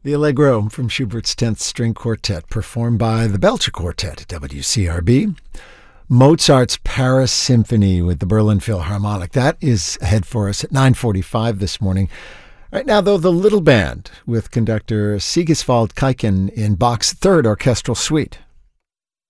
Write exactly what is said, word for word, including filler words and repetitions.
The Allegro from Schubert's tenth String Quartet, performed by the Belcher Quartet at W C R B. Mozart's Paris Symphony with the Berlin Philharmonic. That is ahead for us at nine forty-five this morning. Right now, though, the Little Band with conductor Sigiswald Kaiken in Bach's Third Orchestral Suite.